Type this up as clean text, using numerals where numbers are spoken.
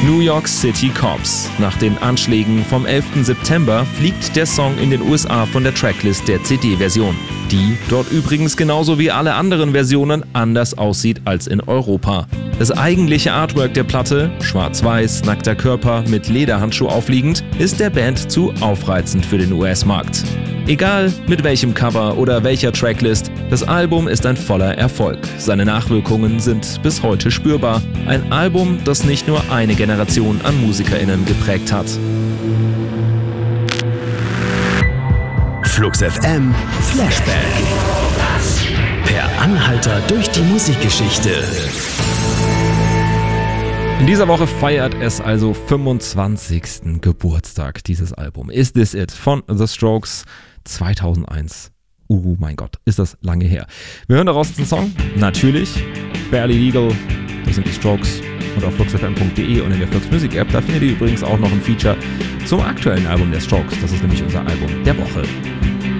New York City Cops. Nach den Anschlägen vom 11. September fliegt der Song in den USA von der Tracklist der CD-Version, die dort übrigens genauso wie alle anderen Versionen anders aussieht als in Europa. Das eigentliche Artwork der Platte, schwarz-weiß, nackter Körper mit Lederhandschuh aufliegend, ist der Band zu aufreizend für den US-Markt. Egal mit welchem Cover oder welcher Tracklist, das Album ist ein voller Erfolg. Seine Nachwirkungen sind bis heute spürbar. Ein Album, das nicht nur eine Generation an MusikerInnen geprägt hat. Flux FM Flashback. Per Anhalter durch die Musikgeschichte. In dieser Woche feiert es also 25. Geburtstag, dieses Album. Is This It von The Strokes 2001. Mein Gott, ist das lange her. Wir hören daraus einen Song, natürlich, Barely Legal, das sind die Strokes, und auf fluxfm.de und in der Flux Music App, da findet ihr übrigens auch noch ein Feature zum aktuellen Album der Strokes. Das ist nämlich unser Album der Woche.